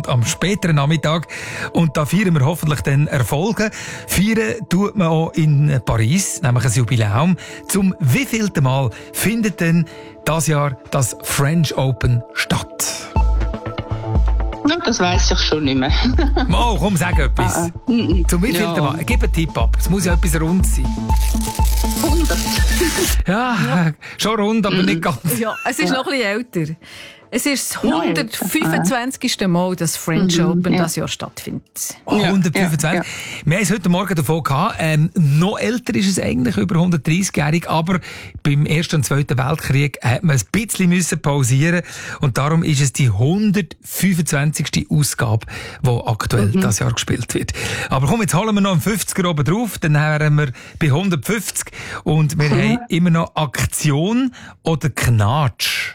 am späteren Nachmittag. Und da feiern wir hoffentlich dann Erfolge. Feiern tut man auch in Paris, nämlich ein Jubiläum. Zum wievielten Mal findet denn das Jahr das French Open statt? Ja, das weiss ich schon nicht mehr. Mal, komm, sag etwas. Zum wievielten Mal? Gib einen Tipp ab. Es muss ja etwas rund sein. 100. Ja, schon rund, aber nicht ganz. Ja, es ist noch ein bisschen älter. Es ist das 125. Mal, dass French Open das Jahr stattfindet. 125. Ja. Wir haben es heute Morgen davon gehabt. Noch älter ist es eigentlich, über 130-jährig. Aber beim Ersten und Zweiten Weltkrieg hat man ein bisschen müssen pausieren. Und darum ist es die 125. Ausgabe, die aktuell das Jahr gespielt wird. Aber komm, jetzt holen wir noch einen 50er oben drauf. Dann wären wir bei 150. Und wir haben immer noch Aktion oder Knatsch.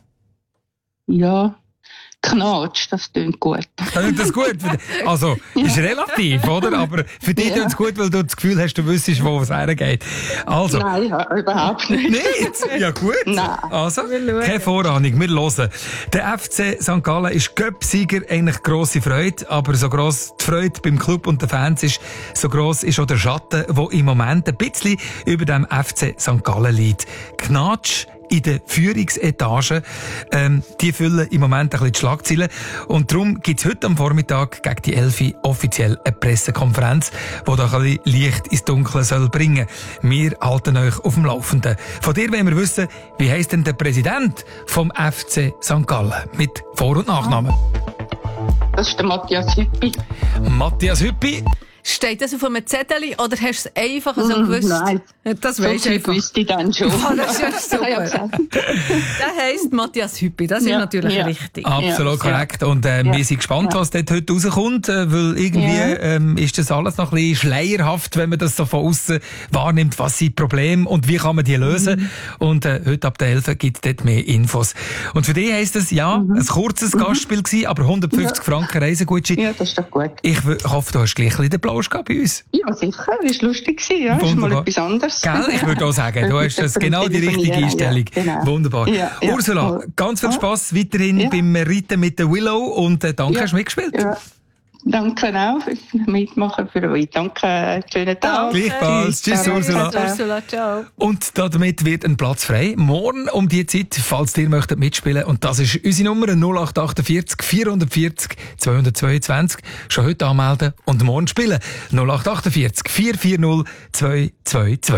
Ja, Knatsch, das klingt gut. Klingt das gut? Also, ist relativ, oder? Aber für dich klingt es gut, weil du das Gefühl hast, du wüsstest, wo es hergeht. Also. Nein, überhaupt nicht. Nicht? Ja, gut. Nein. Also, keine Vorahnung, wir hören. Der FC St. Gallen ist Cup-Sieger, eigentlich grosse Freude, aber so gross die Freude beim Club und den Fans ist, so gross ist auch der Schatten, der im Moment ein bisschen über dem FC St. Gallen liegt. Knatsch in den Führungsetage, die füllen im Moment ein bisschen die Schlagzeilen. Und darum gibt's heute am Vormittag gegen die 11 offiziell eine Pressekonferenz, die da ein bisschen Licht ins Dunkle soll bringen. Wir halten euch auf dem Laufenden. Von dir wollen wir wissen, wie heisst denn der Präsident vom FC St. Gallen? Mit Vor- und Nachnamen. Das ist der Matthias Hüppi. Matthias Hüppi. Steht das auf einem Zettel oder hast du es einfach so gewusst? Nein. Das weisst du einfach. Wüsste ich dann schon. Oh, das ist ja super. Der heisst Matthias Hüppi, das ist natürlich richtig. Absolut korrekt. Und wir sind gespannt, was dort heute rauskommt, weil irgendwie ist das alles noch ein bisschen schleierhaft, wenn man das so von außen wahrnimmt, was sind die Probleme und wie kann man die lösen. Und heute ab der 11 gibt es dort mehr Infos. Und für dich heisst es, ein kurzes Gastspiel gewesen, aber 150 Franken Reisegutschein. Ja, das ist doch gut. Ich hoffe, du hast gleich ein bisschen den Plausch gehabt bei uns. Ja, sicher. Das war lustig. Ja, das ist mal etwas anderes. Gell? Ich würde auch sagen, du hast das genau die richtige Einstellung. Ja, genau. Wunderbar. Ja. Ursula, ganz viel Spass weiterhin beim Reiten mit der Willow und danke, hast du mitgespielt. Ja. Danke auch fürs Mitmachen für euch. Danke, schönen Tag. Gleichfalls. Tschüss, Ursula. Ursula, ciao. Und damit wird ein Platz frei. Morgen um die Zeit, falls ihr möchtet mitspielen. Und das ist unsere Nummer 0848 440 222. Schon heute anmelden und morgen spielen. 0848 440 222.